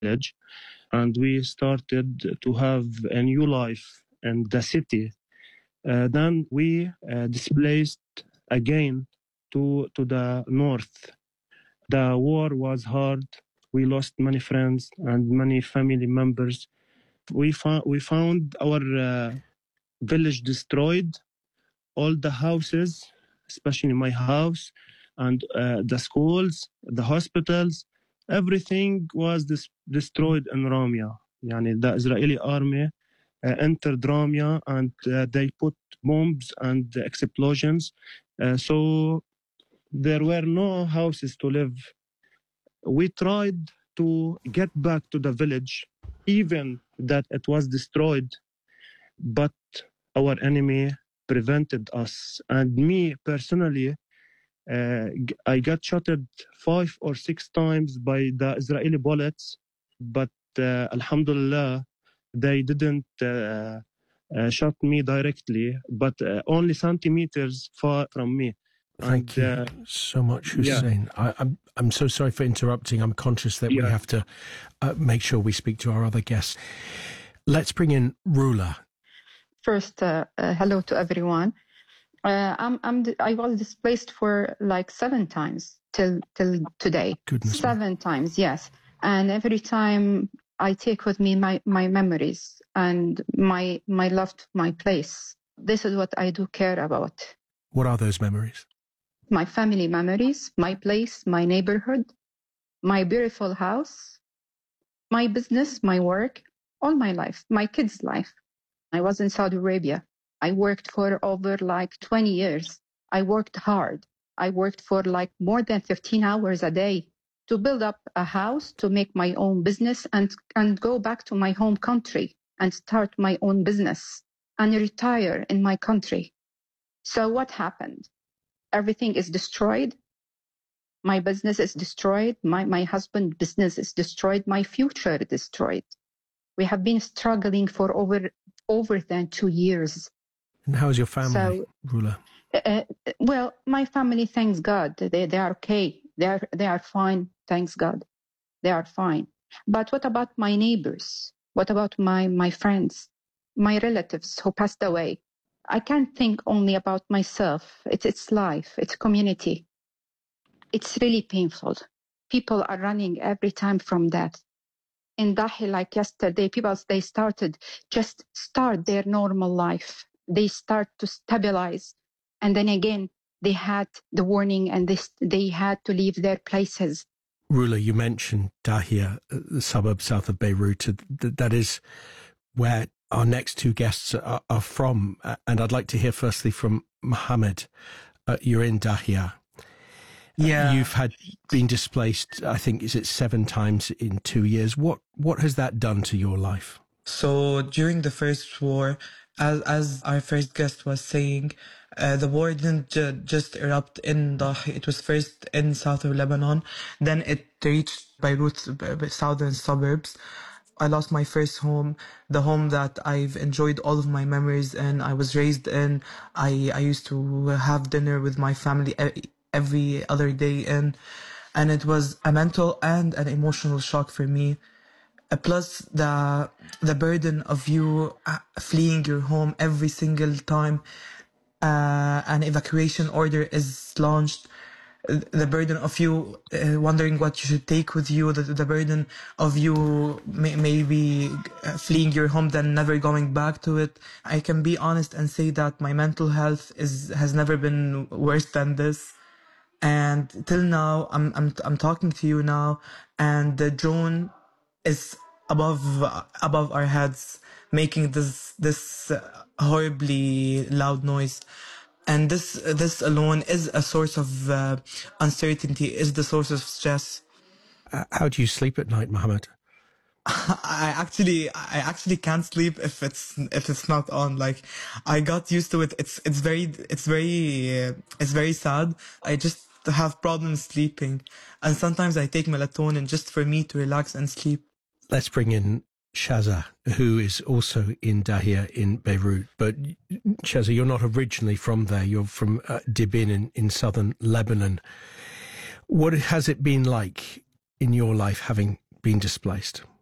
village, and we started to have a new life in the city. Then we displaced again to the north. The war was hard. We lost many friends and many family members. We found our village destroyed. All the houses, especially my house, and the schools, the hospitals, everything was destroyed in Ramia. Yani the Israeli army entered Ramia, and they put bombs and explosions. So there were no houses to live. We tried to get back to the village, even that it was destroyed, but our enemy prevented us. And me personally, I got shotted 5 or 6 times by the Israeli bullets, but Alhamdulillah, they didn't shot me directly, but only centimeters far from me. Thank you so much, Hussein. Yeah. I'm so sorry for interrupting. I'm conscious that we have to make sure we speak to our other guests. Let's bring in Rula. First, hello to everyone. I was displaced for like 7 times till today. Goodness 7 times, yes. And every time I take with me my memories and my love to my place. This is what I do care about. What are those memories? My family memories, my place, my neighborhood, my beautiful house, my business, my work, all my life, my kids' life. I was in Saudi Arabia. I worked for over like 20 years. I worked hard. I worked for like more than 15 hours a day to build up a house, to make my own business and go back to my home country and start my own business and retire in my country. So what happened? Everything is destroyed. My business is destroyed. My husband's business is destroyed. My future is destroyed. We have been struggling for over than 2 years. And how is your family, Rula? Well, my family, thanks God, they are okay. They are fine. Thanks God, they are fine. But what about my neighbors? What about my friends, my relatives who passed away? I can't think only about myself. It's life. It's community. It's really painful. People are running every time from death. In Dahi, like yesterday, they start their normal life. They start to stabilize. And then again, they had the warning and they had to leave their places. Rula, you mentioned Dahia, the suburb south of Beirut. That is where our next 2 guests are from. And I'd like to hear firstly from Mohammed. You're in Dahia. Yeah. You've been displaced, I think, is it 7 times in 2 years? What has that done to your life? So during the first war, as our first guest was saying, the war didn't just erupt in Dahi. It was first in south of Lebanon. Then it reached Beirut's southern suburbs. I lost my first home, the home that I've enjoyed all of my memories in. I was raised in. I used to have dinner with my family every other day in. And it was a mental and an emotional shock for me. Plus the burden of you fleeing your home every single time an evacuation order is launched. The burden of you wondering what you should take with you, the burden of you maybe fleeing your home then never going back to it. I can be honest and say that my mental health has never been worse than this. And till now, I'm talking to you now, and the drone is above our heads, making this horribly loud noise. And this alone is a source of uncertainty, is the source of stress. How do you sleep at night, Mohammed? I actually can't sleep if it's not on. Like, I got used to it. It's very sad. I just have problems sleeping, and sometimes I take melatonin just for me to relax and sleep. Let's bring in Shaza, who is also in Dahia in Beirut. But Shaza, you're not originally from there. You're from Dibin in southern Lebanon. What has it been like in your life having been displaced.